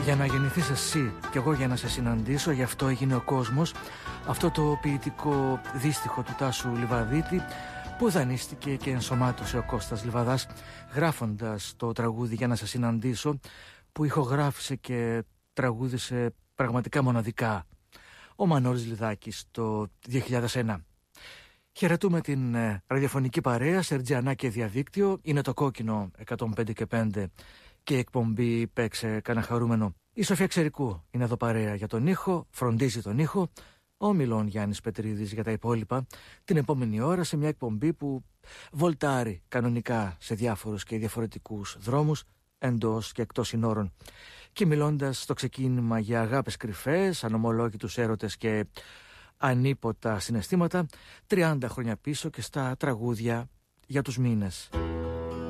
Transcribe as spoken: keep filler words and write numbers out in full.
Για να γεννηθείς εσύ κι εγώ για να σε συναντήσω, γι' αυτό έγινε ο κόσμος. Αυτό το ποιητικό δύστιχο του Τάσου Λιβαδίτη, που δανείστηκε και ενσωμάτωσε ο Κώστας Λιβαδάς, γράφοντας το τραγούδι «Για να σε συναντήσω», που ηχογράφησε και τραγούδισε πραγματικά μοναδικά ο Μανώλης Λιδάκης το δύο χιλιάδες ένα. Χαιρετούμε την ε, ραδιοφωνική παρέα, Σερτζιανά και διαδίκτυο. Είναι το Κόκκινο εκατόν πέντε και πέντε και η εκπομπή «Παίξε κανένα χαρούμενο». Η Σοφία Ξερικού είναι εδώ παρέα για τον ήχο, φροντίζει τον ήχο. Ο Μιλών Γιάννης Πετρίδης για τα υπόλοιπα. Την επόμενη ώρα σε μια εκπομπή που βολτάρει κανονικά σε διάφορους και διαφορετικούς δρόμους, εντός και εκτός συνόρων. Και μιλώντας στο ξεκίνημα για αγάπες κρυφές, ανομολόγητους έρωτες και ανίποτα συναισθήματα, τριάντα χρόνια πίσω και στα τραγούδια για τους μήνες.